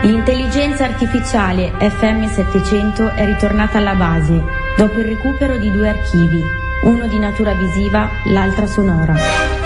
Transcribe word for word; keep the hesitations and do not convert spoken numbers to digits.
L'intelligenza artificiale F M settecento è ritornata alla base, dopo il recupero di due archivi, uno di natura visiva, l'altra sonora.